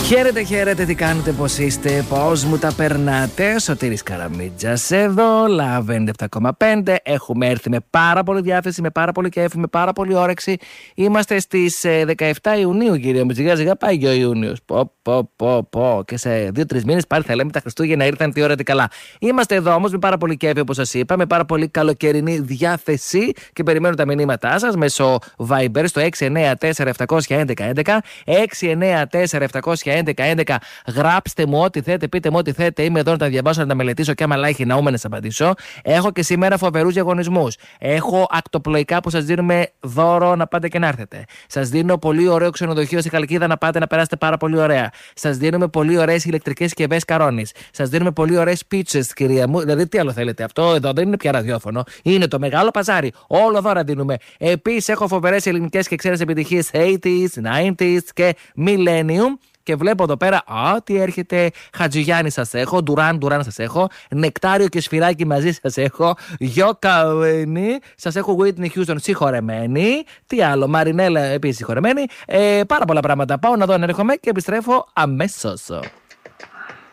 Χαίρετε, χαίρετε, τι κάνετε, πώς είστε, πώς μου τα περνάτε. Σωτήρης Καραμίτζας εδώ, Love 7,5. Έχουμε έρθει με πάρα πολύ διάθεση, με πάρα πολύ κέφι, με πάρα πολύ όρεξη. Είμαστε στις 17 Ιουνίου, κύριε μου. Σιγά σιγά πάει και ο Ιούνιος. Πω. Και σε 2-3 μήνες πάλι θα λέμε τα Χριστούγεννα ήρθαν, τι ώρα, τι καλά. Είμαστε εδώ όμως με πάρα πολύ κέφι, όπως σας είπα, με πάρα πολύ καλοκαιρινή διάθεση και περιμένω τα μηνύματά σας μέσω Viber στο 694-711-11. 694-711-11. Γράψτε μου ό,τι θέτε, πείτε μου ό,τι θέτε. Είμαι εδώ να τα διαβάσω, να τα μελετήσω και άμα λάχει να ούμε να σας απαντήσω. Έχω και σήμερα φοβερούς διαγωνισμούς. Έχω ακτοπλοϊκά που σας δίνουμε δώρο να πάτε και να έρθετε. Σας δίνω πολύ ωραίο ξενοδοχείο στη Χαλκίδα να πάτε να περάσετε πάρα πολύ ωραία. Σας δίνουμε πολύ ωραίες ηλεκτρικές συσκευές Καρόνης. Σας δίνουμε πολύ ωραίες πίτσες, κυρία μου. Δηλαδή, τι άλλο θέλετε, αυτό εδώ δεν είναι πια ραδιόφωνο. Είναι το μεγάλο παζάρι. Όλο δώρα δίνουμε. Επίσης, έχω φοβερές ελληνικές και ξένες επιτυχίες 80s, 90s και Millennium. Και βλέπω εδώ πέρα, τι έρχεται. Χατζηγιάννη σας έχω, Ντουράν σας έχω, Νεκτάριο και Σφυράκι μαζί σας έχω, Γιο Καουένι, σας έχω Whitney Houston συγχωρεμένη. Τι άλλο, Μαρινέλα επίσης συγχωρεμένη. Πάρα πολλά πράγματα. Πάω να δω αν έρχομαι και επιστρέφω αμέσως.